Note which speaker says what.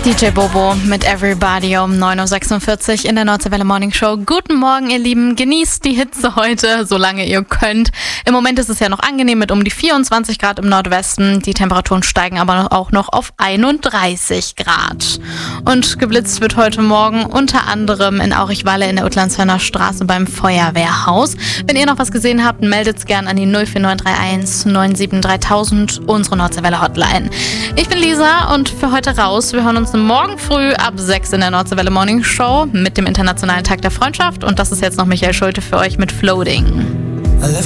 Speaker 1: DJ Bobo mit Everybody um 9.46 Uhr in der Nordseewelle Morning Show. Guten Morgen, ihr Lieben. Genießt die Hitze heute, solange ihr könnt. Im Moment ist es ja noch angenehm mit um die 24 Grad im Nordwesten. Die Temperaturen steigen aber auch noch auf 31 Grad. Und geblitzt wird heute Morgen unter anderem in Aurichweiler in der Utlandshörner Straße beim Feuerwehrhaus. Wenn ihr noch was gesehen habt, meldet's gern an die 04931 97 3000, unsere Nordseewelle Hotline. Ich bin Lisa und für heute raus. Wir hören uns morgen früh ab 6 in der Nordseewelle Morning Show mit dem Internationalen Tag der Freundschaft. Und das ist jetzt noch Michael Schulte für euch mit Floating.